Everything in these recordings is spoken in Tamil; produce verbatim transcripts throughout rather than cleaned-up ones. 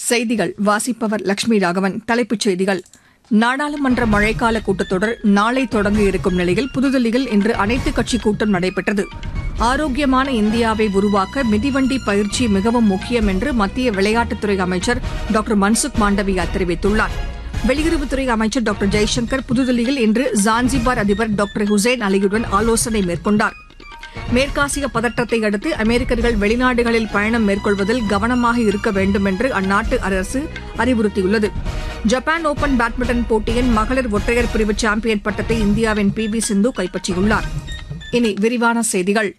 செய்திகள் வாசிப்பவர் லட்சுமி ராகவன். தலைப்புச் செய்திகள். நாடாளுமன்ற மழைக்கால கூட்டத்தொடர் நாளை தொடங்க இருக்கும் நிலையில் புதுதில்லியில் இன்று அனைத்துக் கட்சிக் கூட்டம் நடைபெற்றது. ஆரோக்கியமான இந்தியாவை உருவாக்க மிதிவண்டி பயிற்சி மிகவும் முக்கியம் என்று மத்திய விளையாட்டுத்துறை அமைச்சர் டாக்டர் மன்சுக் மாண்டவியா தெரிவித்துள்ளார். வெளியுறவுத்துறை அமைச்சர் டாக்டர் ஜெய்சங்கர் புதுதில்லியில் இன்று ஜான்சிபார் அதிபர் டாக்டர் ஹுசைன் அலியுடன் ஆலோசனை மேற்கொண்டார். மேற்காசிய பதற்றத்தை அடுத்து அமெரிக்கர்கள் வெளிநாடுகளில் பயணம் மேற்கொள்வதில் கவனமாக இருக்க வேண்டும் என்று அந்நாட்டு அரசு அறிவுறுத்தியுள்ளது. ஜப்பான் ஒபன் பேட்மிண்டன் போட்டியின் மகளிர் ஒற்றையர் பிரிவு சாம்பியன் பட்டத்தை இந்தியாவின் பி வி சிந்து கைப்பற்றியுள்ளார். இனி விரிவான செய்திகள்.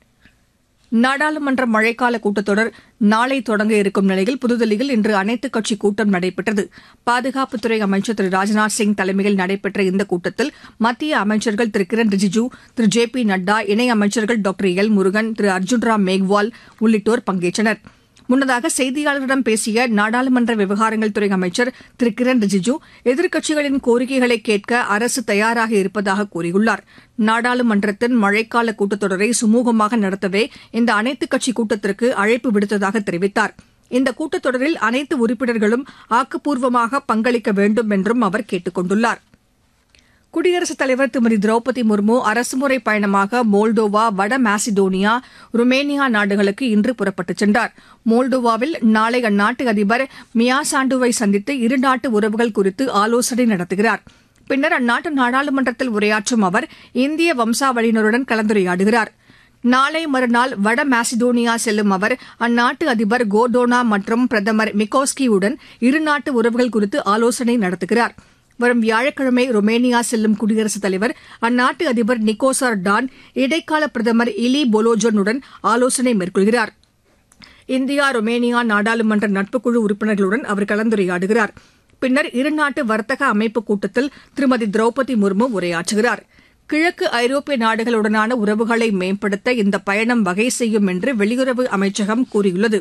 நாடாளுமன்ற மழைக்கால கூட்டத்தொடர் நாளை தொடங்க இருக்கும் நிலையில் புதுதில்லியில் இன்று அனைத்துக் கட்சிக் கூட்டம் நடைபெற்றது. பாதுகாப்புத்துறை அமைச்சர் திரு ராஜ்நாத் சிங் தலைமையில் நடைபெற்ற இந்த கூட்டத்தில் மத்திய அமைச்சர்கள் திரு கிரண் ரிஜிஜூ, திரு ஜே பி நட்டா, இணை அமைச்சர்கள் டாக்டர் எல் முருகன், திரு அர்ஜுன் ராம் மேக்வால் உள்ளிட்டோர் பங்கேற்றனர். முன்னதாக செய்தியாளர்களிடம் பேசிய நாடாளுமன்ற விவகாரங்கள் துறை அமைச்சர் திரு கிரண் ரிஜிஜூ, எதிர்க்கட்சிகளின் கோரிக்கைகளை கேட்க அரசு தயாராக இருப்பதாக கூறியுள்ளார். நாடாளுமன்றத்தின் மழைக்கால கூட்டத்தொடரை சுமூகமாக நடத்தவே இந்த அனைத்துக் கட்சிக் கூட்டத்திற்கு அழைப்பு விடுத்ததாக தெரிவித்தார். இந்த கூட்டத்தொடரில் அனைத்து உறுப்பினர்களும் ஆக்கப்பூர்வமாக பங்களிக்க வேண்டும் என்றும் அவர் கேட்டுக் கொண்டுள்ளார். குடியரசுத் தலைவர் திருமதி திரௌபதி முர்மு அரசுமுறை பயணமாக மோல்டோவா, வட மாசிடோனியா, ருமேனியா நாடுகளுக்கு இன்று புறப்பட்டுச் சென்றார். மோல்டோவாவில் நாளை அந்நாட்டு அதிபர் மியாசாண்டுவை சந்தித்து இருநாட்டு உறவுகள் குறித்து ஆலோசனை நடத்துகிறார். பின்னர் அந்நாட்டு நாடாளுமன்றத்தில் உரையாற்றும் அவர் இந்திய வம்சாவளியினருடன் கலந்துரையாடுகிறார். நாளை மறுநாள் வட மாசிடோனியா செல்லும் அவர் அந்நாட்டு அதிபர் கோர்டோனா மற்றும் பிரதமர் மிகோஸ்கியுடன் இருநாட்டு உறவுகள் குறித்து ஆலோசனை நடத்துகிறார். வரும் வியாழக்கிழமை ருமேனியா செல்லும் குடியரசுத் தலைவர் அந்நாட்டு அதிபர் நிக்கோசார் டான், இடைக்கால பிரதமர் இலி பொலோஜனுடன் ஆலோசனை மேற்கொள்கிறார். இந்தியா ருமேனியா நாடாளுமன்ற நட்புக்குழு உறுப்பினர்களுடன் அவர் கலந்துரையாடுகிறார். பின்னர் இருநாட்டு வர்த்தக அமைப்பு கூட்டத்தில் திருமதி திரௌபதி முர்மு உரையாற்றுகிறார். கிழக்கு ஐரோப்பிய நாடுகளுடனான உறவுகளை மேம்படுத்த இந்த பயணம் வகை செய்யும் என்று வெளியுறவு அமைச்சகம் கூறியுள்ளது.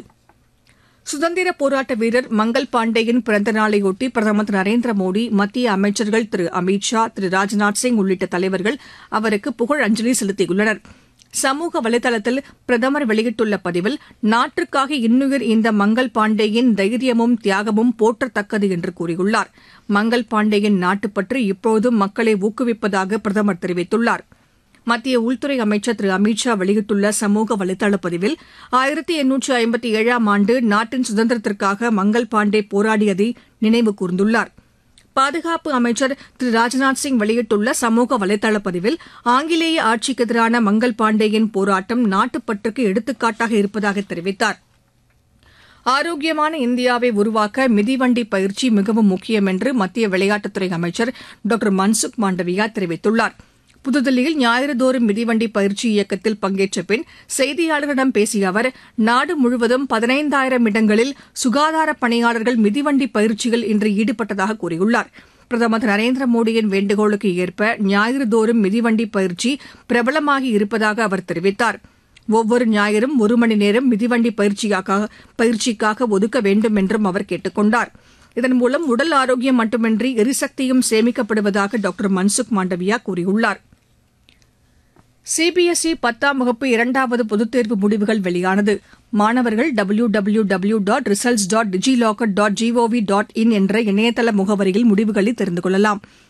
சுதந்திர போராட்ட வீரர் மங்கள் பாண்டேயின் பிறந்த நாளையொட்டி பிரதமர் திரு நரேந்திர மோடி, மத்திய அமைச்சர்கள் திரு அமித் ஷா, திரு ராஜ்நாத் சிங் உள்ளிட்ட தலைவர்கள் அவருக்கு புகழஞ்சலி செலுத்தியுள்ளனர். சமூக வலைதளத்தில் பிரதமர் வெளியிட்டுள்ள பதிவில், நாட்டிற்காக இன்னுயிர் இந்த மங்கள் பாண்டேயின் தைரியமும் தியாகமும் போற்றத்தக்கது என்று கூறியுள்ளார். மங்கள் பாண்டேயின் நாட்டுப்பற்று இப்போதும் மக்களை ஊக்குவிப்பதாக பிரதமர் தெரிவித்துள்ளார். மத்திய உள்துறை அமைச்சர் திரு அமித் ஷா வெளியிட்டுள்ள சமூக வலைதள பதிவில், ஆயிரத்தி எண்ணூற்று ஐம்பத்தி ஏழாம் ஆண்டு நாட்டின் சுதந்திரத்திற்காக மங்கள் பாண்டே போராடியதை நினைவு கூர்ந்துள்ளார். பாதுகாப்பு அமைச்சர் திரு ராஜ்நாத் சிங் வெளியிட்டுள்ள சமூக வலைதள பதிவில், ஆங்கிலேய ஆட்சிக்கு எதிரான மங்கள் பாண்டேயின் போராட்டம் நாட்டுப்பற்றுக்கு எடுத்துக்காட்டாக இருப்பதாக தெரிவித்தார். ஆரோக்கியமான இந்தியாவை உருவாக்க மிதிவண்டி பயிற்சி மிகவும் முக்கியம் என்று மத்திய விளையாட்டுத்துறை அமைச்சர் டாக்டர் மன்சுக் மாண்டவியா தெரிவித்துள்ளார். புதுதில்லியில் ஞாயிறுதோறும் மிதிவண்டி பயிற்சி இயக்கத்தில் பங்கேற்ற பின் செய்தியாளர்களிடம் பேசிய அவர், நாடு முழுவதும் பதினைந்தாயிரம் இடங்களில் சுகாதார பணியாளர்கள் மிதிவண்டி பயிற்சியில் இன்று ஈடுபட்டதாக கூறியுள்ளார். பிரதமர் திரு நரேந்திர மோடியின் வேண்டுகோளுக்கு ஏற்ப ஞாயிறுதோறும் மிதிவண்டி பயிற்சி பிரபலமாகி இருப்பதாக அவர் தெரிவித்தார். ஒவ்வொரு ஞாயிறும் ஒரு மணி நேரம் மிதிவண்டி பயிற்சிக்காக ஒதுக்க வேண்டும் என்றும் அவர் கேட்டுக் கொண்டார். இதன் மூலம் உடல் ஆரோக்கியம் மட்டுமின்றி எரிசக்தியும் சேமிக்கப்படுவதாக டாக்டர் மன்சுக் மாண்டவியா கூறியுள்ளார். சி பி எஸ் இ பத்தாம் வகுப்பு இரண்டாவது பொதுத் தேர்வு முடிவுகள் வெளியானது. மாணவர்கள் W W W dot results dot DigiLocker dot gov dot in என்ற இணையதள முகவரியில் முடிவுகளை தெரிந்து கொள்ளலாம்.